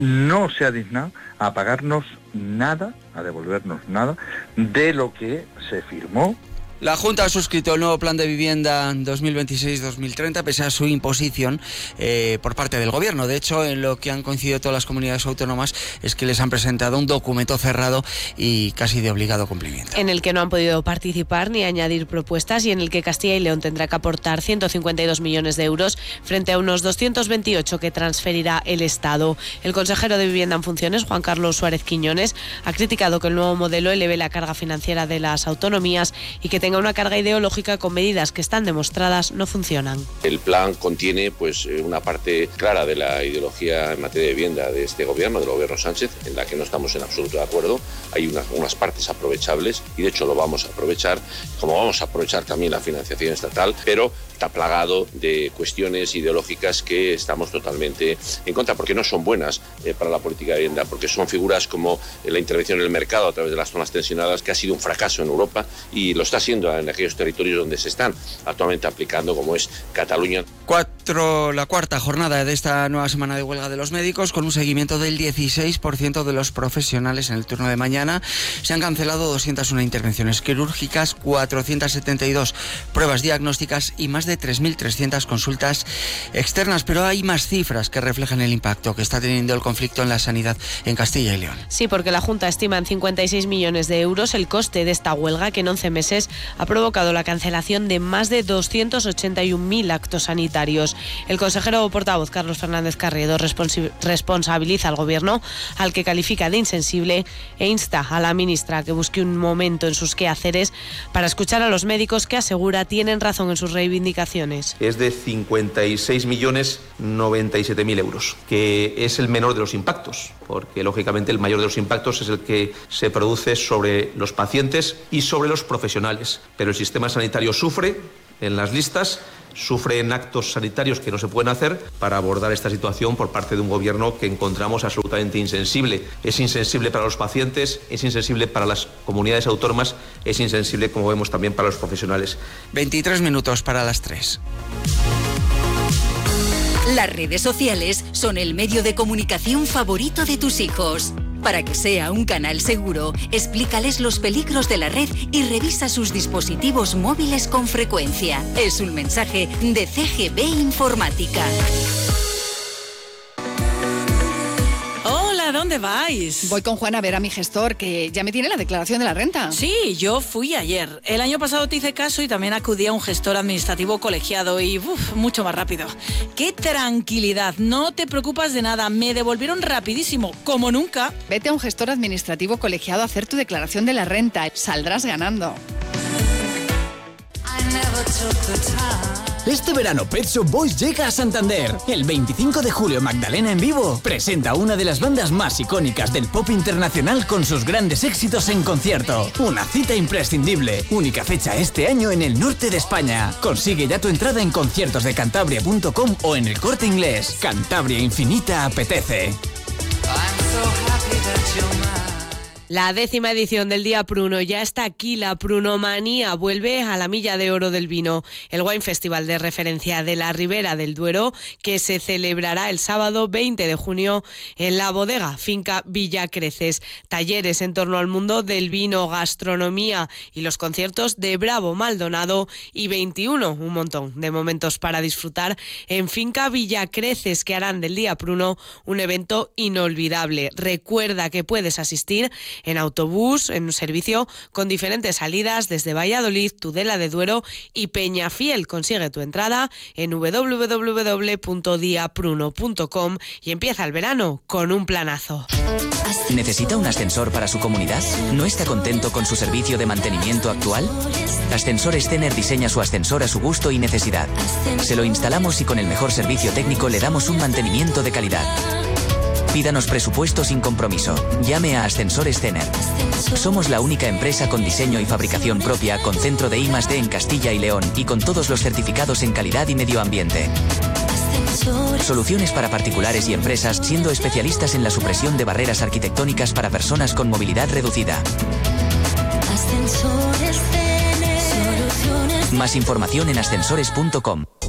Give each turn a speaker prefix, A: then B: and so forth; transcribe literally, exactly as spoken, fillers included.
A: no se ha dignado a pagarnos nada, a devolvernos nada de lo que se firmó.
B: La Junta ha suscrito el nuevo Plan de Vivienda dos mil veintiséis dos mil treinta pese a su imposición eh, por parte del Gobierno. De hecho, en lo que han coincidido todas las comunidades autónomas es que les han presentado un documento cerrado y casi de obligado cumplimiento.
C: En el que no han podido participar ni añadir propuestas y en el que Castilla y León tendrá que aportar ciento cincuenta y dos millones de euros frente a unos doscientos veintiocho que transferirá el Estado. El consejero de Vivienda en funciones, Juan Carlos Suárez Quiñones, ha criticado que el nuevo modelo eleve la carga financiera de las autonomías y que tenga una carga ideológica con medidas que están demostradas no funcionan.
D: El plan contiene pues una parte clara de la ideología en materia de vivienda de este gobierno, del gobierno Sánchez, en la que no estamos en absoluto de acuerdo. Hay unas, unas partes aprovechables y de hecho lo vamos a aprovechar, como vamos a aprovechar también la financiación estatal, pero está plagado de cuestiones ideológicas que estamos totalmente en contra, porque no son buenas eh, para la política de vivienda, porque son figuras como la intervención en el mercado a través de las zonas tensionadas, que ha sido un fracaso en Europa y lo está siendo en aquellos territorios donde se están actualmente aplicando, como es Cataluña.
B: Cuatro, la cuarta jornada de esta nueva semana de huelga de los médicos, con un seguimiento del dieciséis por ciento de los profesionales en el turno de mañana. Se han cancelado doscientas una intervenciones quirúrgicas, cuatrocientas setenta y dos pruebas diagnósticas y más de tres mil trescientas consultas externas. Pero hay más cifras que reflejan el impacto que está teniendo el conflicto en la sanidad en Castilla y León.
C: Sí, porque la Junta estima en cincuenta y seis millones de euros el coste de esta huelga, que en once meses ha provocado la cancelación de más de doscientos ochenta y un mil actos sanitarios. El consejero portavoz Carlos Fernández Carriedo responsi- responsabiliza al Gobierno, al que califica de insensible, e insta a la ministra a que busque un momento en sus quehaceres para escuchar a los médicos, que asegura tienen razón en sus reivindicaciones.
E: Es de cincuenta y seis millones noventa y siete mil euros, que es el menor de los impactos, porque lógicamente el mayor de los impactos es el que se produce sobre los pacientes y sobre los profesionales. Pero el sistema sanitario sufre en las listas, sufre en actos sanitarios que no se pueden hacer para abordar esta situación por parte de un gobierno que encontramos absolutamente insensible. Es insensible para los pacientes, es insensible para las comunidades autónomas, es insensible, como vemos, también para los profesionales.
B: veintitrés minutos para las tres.
F: Las redes sociales son el medio de comunicación favorito de tus hijos. Para que sea un canal seguro, explícales los peligros de la red y revisa sus dispositivos móviles con frecuencia. Es un mensaje de C G B Informática.
G: ¿A dónde vais?
H: Voy con Juan a ver a mi gestor, que ya me tiene la declaración de la renta.
G: Sí, yo fui ayer. El año pasado te hice caso y también acudí a un gestor administrativo colegiado y uf, mucho más rápido. ¡Qué tranquilidad! No te preocupas de nada. Me devolvieron rapidísimo, como nunca.
H: Vete a un gestor administrativo colegiado a hacer tu declaración de la renta. Saldrás ganando.
I: Este verano Pet Shop Boys llega a Santander. El veinticinco de julio Magdalena en vivo presenta una de las bandas más icónicas del pop internacional con sus grandes éxitos en concierto. Una cita imprescindible. Única fecha este año en el norte de España. Consigue ya tu entrada en conciertos de cantabria punto com o en el Corte Inglés. Cantabria Infinita apetece.
C: La décima edición del Día Pruno ya está aquí. La Prunomanía vuelve a la Milla de Oro del Vino, el wine festival de referencia de la Ribera del Duero, que se celebrará el sábado veinte de junio en la bodega Finca Villa Creces. Talleres en torno al mundo del vino, gastronomía y los conciertos de Bravo Maldonado y veintiuno, un montón de momentos para disfrutar en Finca Villa Creces, que harán del Día Pruno un evento inolvidable. Recuerda que puedes asistir en autobús, en un servicio con diferentes salidas desde Valladolid, Tudela de Duero y Peñafiel. Consigue tu entrada en doble u doble u doble u punto dia pruno punto com y empieza el verano con un planazo.
J: ¿Necesita un ascensor para su comunidad? ¿No está contento con su servicio de mantenimiento actual? Ascensores Tener diseña su ascensor a su gusto y necesidad. Se lo instalamos y con el mejor servicio técnico le damos un mantenimiento de calidad. Pídanos presupuesto sin compromiso. Llame a Ascensores Tener. Somos la única empresa con diseño y fabricación propia, con centro de I más D en Castilla y León y con todos los certificados en calidad y medio ambiente. Soluciones para particulares y empresas, siendo especialistas en la supresión de barreras arquitectónicas para personas con movilidad reducida. Más información en ascensores punto com.